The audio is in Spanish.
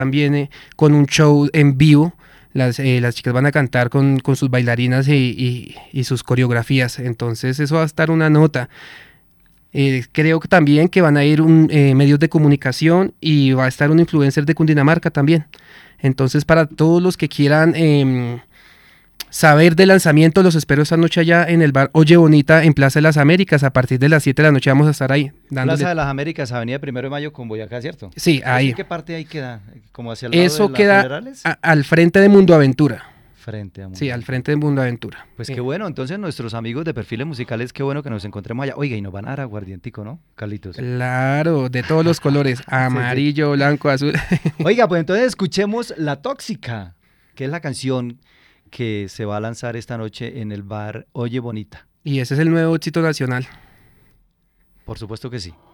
también con un show en vivo. Las chicas van a cantar con sus bailarinas y sus coreografías, entonces eso va a estar una nota. Creo que también que van a ir medios de comunicación y va a estar un influencer de Cundinamarca también. Entonces para todos los que quieran saber del lanzamiento, los espero esta noche allá en el bar Oye Bonita en Plaza de las Américas. A partir de las 7 de la noche vamos a estar ahí. Plaza de las Américas, Avenida Primero de Mayo con Boyacá, ¿cierto? Sí, ahí. ¿En qué parte ahí queda? ¿Como hacia el lado Eso de las queda Generales? al frente de Mundo Aventura. Frente a Mundo. Sí, al frente de Mundo Aventura. Pues qué bueno, entonces nuestros amigos de Perfiles Musicales, qué bueno que nos encontremos allá. Oiga, y nos van a dar aguardientico, ¿no, Carlitos? Claro, de todos los colores, amarillo, blanco, azul. Oiga, pues entonces escuchemos La Tóxica, que es la canción que se va a lanzar esta noche en el bar Oye Bonita. Y ese es el nuevo éxito nacional. Por supuesto que sí.